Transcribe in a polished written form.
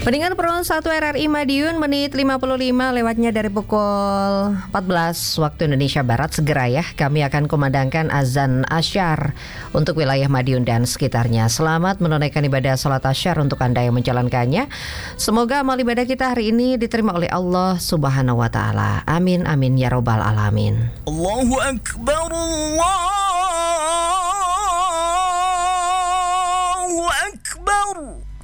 Pendengar Pro 1 RRI Madiun, menit 55 lewatnya dari pukul 14 waktu Indonesia Barat. Segera ya, kami akan kumandangkan azan asyar untuk wilayah Madiun dan sekitarnya. Selamat menunaikan ibadah salat asyar untuk Anda yang menjalankannya. Semoga amal ibadah kita hari ini diterima oleh Allah Subhanahu wa Ta'ala. Amin, amin ya Rabbal Alamin. Allahu Akbar, Allahu Akbar.